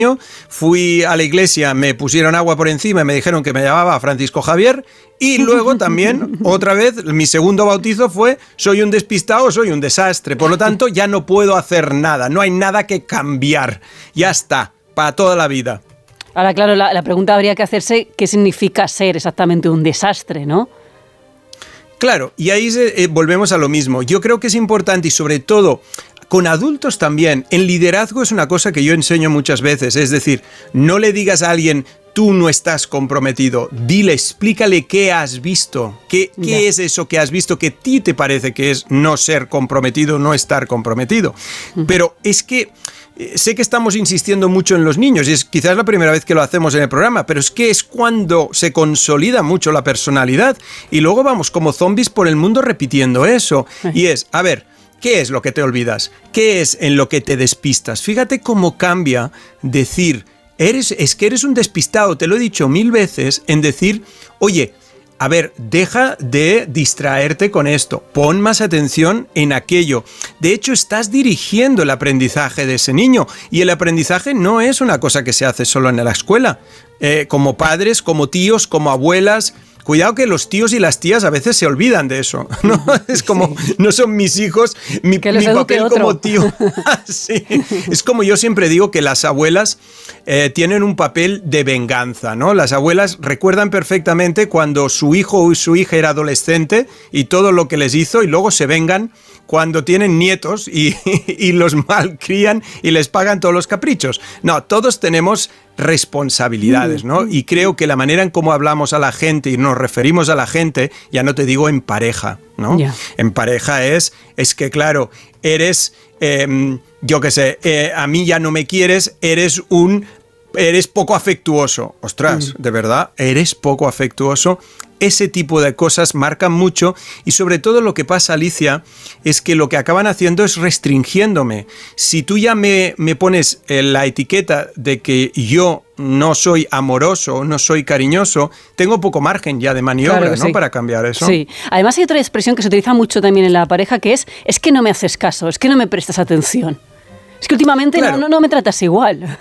fui a la iglesia, me pusieron agua por encima y me dijeron que me llamaba Francisco Javier, y luego también, otra vez, mi segundo bautizo fue soy un despistado, soy un desastre, por lo tanto ya no puedo hacer nada, no hay nada que cambiar, ya está, para toda la vida. Ahora, claro, la pregunta habría que hacerse, ¿qué significa ser exactamente un desastre, no? Claro, y ahí volvemos a lo mismo. Yo creo que es importante y sobre todo con adultos también. En liderazgo es una cosa que yo enseño muchas veces, es decir, no le digas a alguien tú no estás comprometido, dile, explícale qué has visto, qué es eso que has visto que a ti te parece que es no ser comprometido, no estar comprometido. Pero es que sé que estamos insistiendo mucho en los niños y es quizás la primera vez que lo hacemos en el programa, pero es que es cuando se consolida mucho la personalidad y luego vamos como zombies por el mundo repitiendo eso. Y es, a ver, ¿qué es lo que te olvidas? ¿Qué es en lo que te despistas? Fíjate cómo cambia decir, es que eres un despistado, te lo he dicho 1000 veces, en decir, oye, a ver, deja de distraerte con esto, pon más atención en aquello. De hecho, estás dirigiendo el aprendizaje de ese niño y el aprendizaje no es una cosa que se hace solo en la escuela. Como padres, como tíos, como abuelas. Cuidado que los tíos y las tías a veces se olvidan de eso, ¿no? Es como, no son mis hijos, mi papel como tío. Sí. Es como yo siempre digo que las abuelas tienen un papel de venganza, ¿no? Las abuelas recuerdan perfectamente cuando su hijo o su hija era adolescente y todo lo que les hizo y luego se vengan cuando tienen nietos y los malcrían y les pagan todos los caprichos. No, todos tenemos responsabilidades, ¿no? Y creo que la manera en cómo hablamos a la gente y nos referimos a la gente, ya no te digo en pareja, ¿no? Yeah. En pareja es que claro, eres, yo qué sé, a mí ya no me quieres, eres poco afectuoso. Ostras, de verdad, eres poco afectuoso. Ese tipo de cosas marcan mucho y sobre todo lo que pasa, Alicia, es que lo que acaban haciendo es restringiéndome. Si tú ya me pones la etiqueta de que yo no soy amoroso, no soy cariñoso, tengo poco margen ya de maniobra, claro, ¿no? Sí. Para cambiar eso. Sí. Además hay otra expresión que se utiliza mucho también en la pareja que es que no me haces caso, es que no me prestas atención. Es que últimamente claro. no me tratas igual.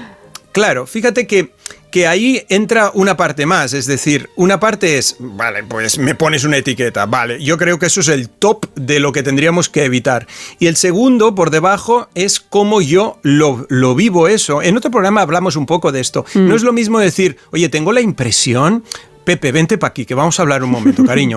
Claro, fíjate que ahí entra una parte más, es decir, una parte es, vale, pues me pones una etiqueta, vale, yo creo que eso es el top de lo que tendríamos que evitar. Y el segundo, por debajo, es cómo yo lo vivo eso. En otro programa hablamos un poco de esto. No es lo mismo decir, oye, tengo la impresión... Pepe, vente para aquí, que vamos a hablar un momento, cariño.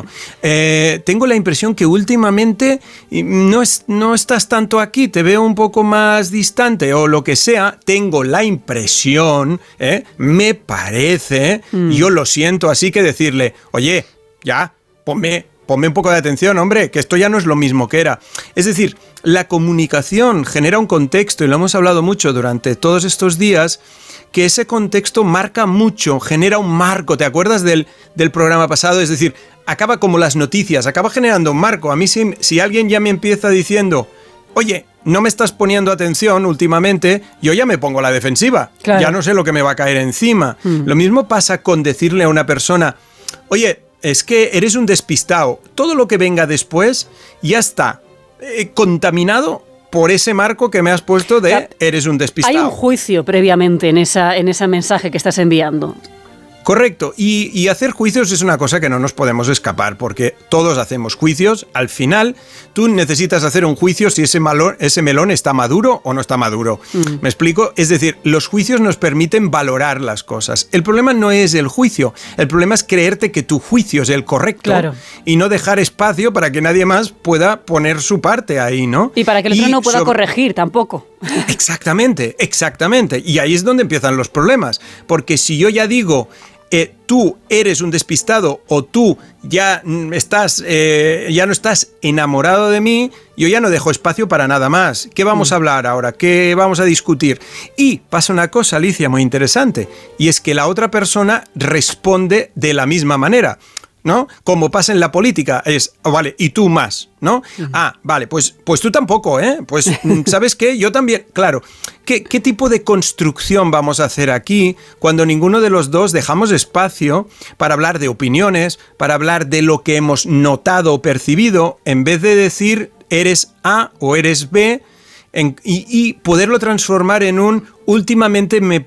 Tengo la impresión que últimamente no estás tanto aquí, te veo un poco más distante o lo que sea. Tengo la impresión, me parece, yo lo siento, así que decirle, oye, ya, ponme un poco de atención, hombre, que esto ya no es lo mismo que era. Es decir, la comunicación genera un contexto, y lo hemos hablado mucho durante todos estos días, que ese contexto marca mucho, genera un marco. ¿Te acuerdas del programa pasado? Es decir, acaba como las noticias, acaba generando un marco. A mí si alguien ya me empieza diciendo, oye, no me estás poniendo atención últimamente, yo ya me pongo a la defensiva. Claro. Ya no sé lo que me va a caer encima. Lo mismo pasa con decirle a una persona, oye, es que eres un despistado. Todo lo que venga después ya está contaminado por ese marco que me has puesto de eres un despistado. Hay un juicio previamente en ese mensaje que estás enviando. Correcto, y hacer juicios es una cosa que no nos podemos escapar, porque todos hacemos juicios. Al final, tú necesitas hacer un juicio si ese melón está maduro o no está maduro. ¿Me explico? Es decir, los juicios nos permiten valorar las cosas. El problema no es el juicio, el problema es creerte que tu juicio es el correcto, claro, y no dejar espacio para que nadie más pueda poner su parte ahí, ¿no? Y para que el otro no pueda corregir tampoco. Exactamente. Y ahí es donde empiezan los problemas, porque si yo ya digo... tú eres un despistado o tú ya no estás enamorado de mí, yo ya no dejo espacio para nada más. ¿Qué vamos a hablar ahora? ¿Qué vamos a discutir? Y pasa una cosa, Alicia, muy interesante, y es que la otra persona responde de la misma manera, ¿no? Como pasa en la política, es, vale, y tú más, ¿no? Vale, pues tú tampoco, ¿eh? Pues, ¿sabes qué? Yo también, claro. ¿Qué tipo de construcción vamos a hacer aquí cuando ninguno de los dos dejamos espacio para hablar de opiniones, para hablar de lo que hemos notado o percibido, en vez de decir eres A o eres B? y poderlo transformar en un últimamente me